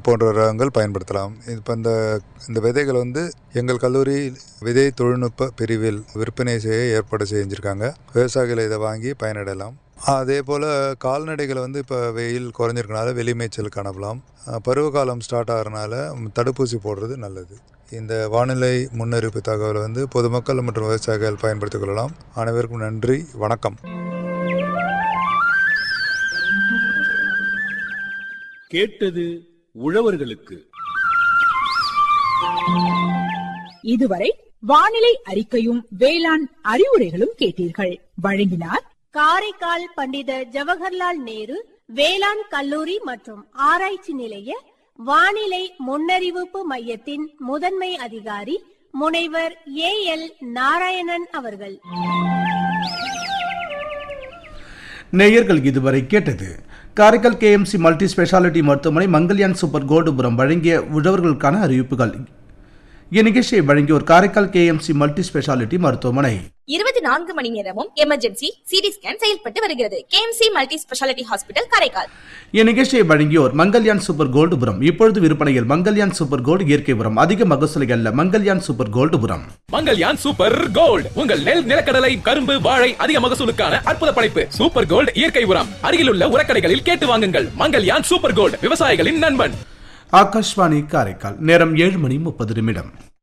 போன்ற ரகங்கள் பயன்படுத்தலாம். இப்போ இந்த விதைகள் எங்கள் கல்லூரி விதை தொழில்நுட்ப பிரிவில் விற்பனை செய்ய ஏற்பாடு செஞ்சுருக்காங்க. விவசாயிகள் இதை வாங்கி பயனடையலாம். அதே போல் கால்நடைகளை இப்போ வெயில் குறைஞ்சிருக்கனால வெளிமேய்ச்சலுக்கு அனுப்பலாம். பருவகாலம் ஸ்டார்ட் ஆகிறனால தடுப்பூசி போடுறது நல்லது. இந்த வானிலை முன்னறிவிப்பு தகவலை பொதுமக்கள் மற்றும் விவசாயிகள் பயன்படுத்திக் கொள்ளலாம். அனைவருக்கும் நன்றி, வணக்கம். கேட்டது உழவர்களுக்கு. இதுவரை வானிலை அறிக்கையும் வேளாண் அறிவுரைகளும் கேட்டீர்கள். வழங்கினார் காரைக்கால் பண்டித ஜவஹர்லால் நேரு வேளாண் கல்லூரி மற்றும் ஆராய்ச்சி நிலைய வானிலை முன்னறிவிப்பு மையத்தின் முதன்மை அதிகாரி முனைவர் AL நாராயணன் அவர்கள். நேயர்கள் இதுவரை கேட்டது காரைக்கால் KMC மல்டி ஸ்பெஷாலிட்டி மருத்துவமனை மங்கல்யான் சூப்பர் கோல்டுபுரம் வழங்கிய உழவர்களுக்கான அறிவிப்புகள். இந்நிகழ்ச்சியை வழங்கியோர் காரைக்கால் KMC மல்டி ஸ்பெஷாலிட்டி மருத்துவமனை. 24 மணி நேரமும் எமர்ஜென்சி சிடி ஸ்கேன் செயல்பட்டு வருகிறது. KMC multi speciality hospital Karaikal. இந்நிகழ்ச்சியை வழங்கியோர் மங்கல்யான் சூப்பர் கோல்டுபுரம். இப்பொழுது விற்பனையில் மங்கல்யான் சூப்பர் கோல்டு இயற்கை உரம். அதிக மகசூலை அல்ல. Mangalyaan super கோல்டுபுரம். Mangalyaan super gold உங்கள் நெல், நிலக்கடலை, கரும்பு, வாழை அதிக மகசூலுக்கான அற்புத படைப்பு. சூப்பர் கோல்டு இயற்கை உரம் அருகிலுள்ள உரக்கடைகளில் கேட்டு வாங்குங்கள். மங்கல்யான் சூப்பர் கோல்டு, விவசாயிகளின் நண்பன். ஆகாஷ்வாணி காரைக்கால். நேரம் 7:30